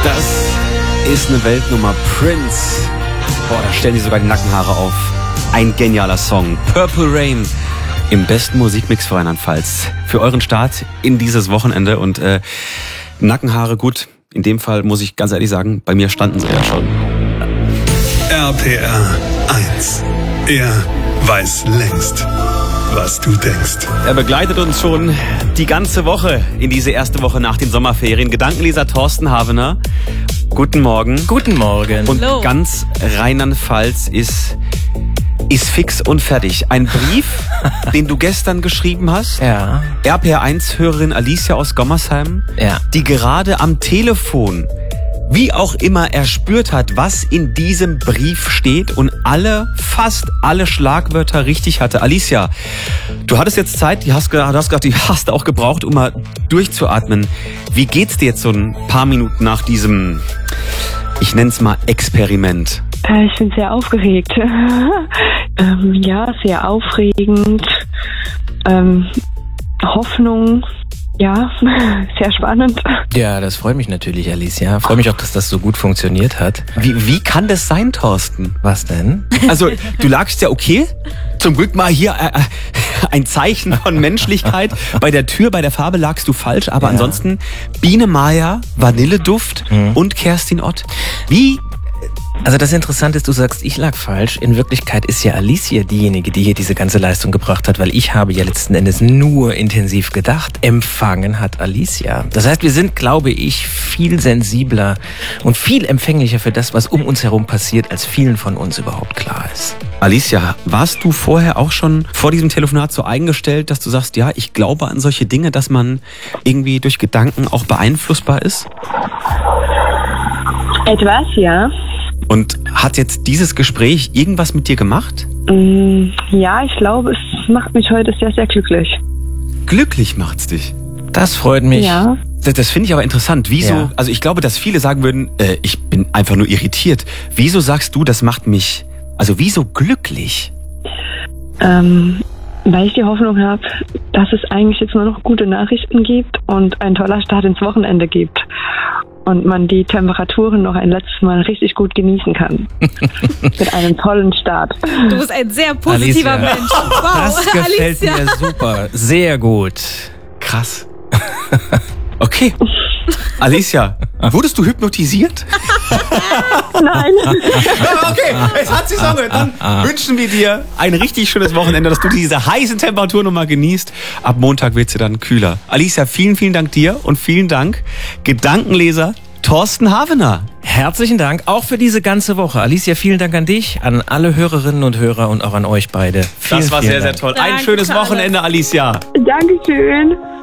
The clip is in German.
Das ist eine Weltnummer. Prince. Boah, da stellen die sogar die Nackenhaare auf. Ein genialer Song. Purple Rain. Im besten Musikmix für Rheinland-Pfalz. Für euren Start in dieses Wochenende. Und Nackenhaare, gut. In dem Fall muss ich ganz ehrlich sagen, bei mir standen sie ja schon. RPR 1. Er weiß längst, was du denkst. Er begleitet uns schon die ganze Woche in diese erste Woche nach den Sommerferien. Gedankenleser Thorsten Havener. Guten Morgen. Guten Morgen. Und ganz Rheinland-Pfalz ist fix und fertig. Ein Brief, den du gestern geschrieben hast. Ja. RPR1-Hörerin Alicia aus Gommersheim. Ja. Die gerade am Telefon, wie auch immer, erspürt hat, was in diesem Brief steht und fast alle Schlagwörter richtig hatte. Alicia, du hattest jetzt Zeit, du hast gesagt, die hast du auch gebraucht, um mal durchzuatmen. Wie geht's dir jetzt so ein paar Minuten nach diesem, ich nenn's mal, Experiment? Ich bin sehr aufgeregt. Ja, sehr aufregend. Hoffnung. Ja, sehr spannend. Ja, das freut mich natürlich, Alicia. Freue mich auch, dass das so gut funktioniert hat. Wie kann das sein, Thorsten? Was denn? Also, du lagst ja okay. Zum Glück mal hier ein Zeichen von Menschlichkeit. Bei der Tür, bei der Farbe lagst du falsch. Aber ansonsten Biene Maya, Vanilleduft und Kerstin Ott. Wie... Also das Interessante ist, du sagst, ich lag falsch. In Wirklichkeit ist ja Alicia diejenige, die hier diese ganze Leistung gebracht hat, weil ich habe ja letzten Endes nur intensiv gedacht. Empfangen hat Alicia. Das heißt, wir sind, glaube ich, viel sensibler und viel empfänglicher für das, was um uns herum passiert, als vielen von uns überhaupt klar ist. Alicia, warst du vorher auch schon vor diesem Telefonat so eingestellt, dass du sagst, ja, ich glaube an solche Dinge, dass man irgendwie durch Gedanken auch beeinflussbar ist? Etwas, ja. Und hat jetzt dieses Gespräch irgendwas mit dir gemacht? Ja, ich glaube, es macht mich heute sehr, sehr glücklich. Glücklich macht's dich. Das freut mich. Ja. Das finde ich aber interessant. Wieso? Ja. Also ich glaube, dass viele sagen würden, ich bin einfach nur irritiert. Wieso sagst du, das macht mich, also wieso glücklich? Weil ich die Hoffnung habe, dass es eigentlich jetzt nur noch gute Nachrichten gibt und ein toller Start ins Wochenende gibt. Und man die Temperaturen noch ein letztes Mal richtig gut genießen kann. Mit einem tollen Start. Du bist ein sehr positiver Alicia. Mensch. Wow, Das gefällt Alicia. mir super. Sehr gut. Krass. Okay. Alicia, wurdest du hypnotisiert? Nein. Okay, jetzt hat sie so. Dann wünschen wir dir ein richtig schönes Wochenende, dass du diese heißen Temperaturen nochmal genießt. Ab Montag wird sie dann kühler. Alicia, vielen, vielen Dank dir und vielen Dank, Gedankenleser Thorsten Havener. Herzlichen Dank auch für diese ganze Woche. Alicia, vielen Dank an dich, an alle Hörerinnen und Hörer und auch an euch beide. Das war vielen sehr, sehr Dank. toll. Ein Danke schönes für alles. Wochenende, Alicia. Dankeschön.